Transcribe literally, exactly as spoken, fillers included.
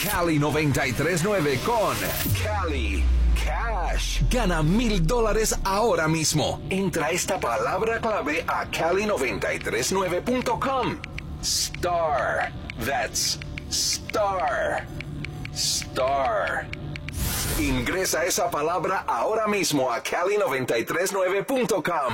Cali noventa y tres nueve con Cali Cash. Gana mil dólares ahora mismo. Entra esta palabra clave a cali noventa y tres nueve punto com. Star. That's Star. Star. Ingresa esa palabra ahora mismo a cali noventa y tres nueve punto com.